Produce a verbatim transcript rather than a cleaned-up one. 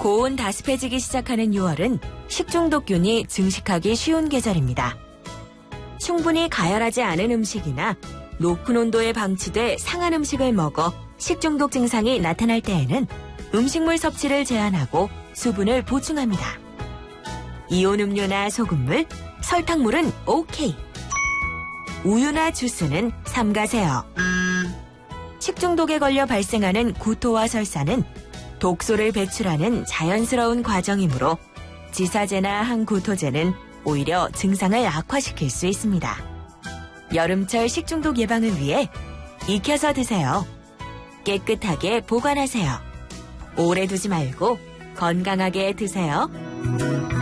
고온 다습해지기 시작하는 유월은 식중독균이 증식하기 쉬운 계절입니다. 충분히 가열하지 않은 음식이나 높은 온도에 방치돼 상한 음식을 먹어 식중독 증상이 나타날 때에는 음식물 섭취를 제한하고 수분을 보충합니다. 이온 음료나 소금물, 설탕물은 오케이. 우유나 주스는 삼가세요. 식중독에 걸려 발생하는 구토와 설사는 독소를 배출하는 자연스러운 과정이므로 지사제나 항구토제는 오히려 증상을 악화시킬 수 있습니다. 여름철 식중독 예방을 위해 익혀서 드세요. 깨끗하게 보관하세요. 오래 두지 말고 건강하게 드세요.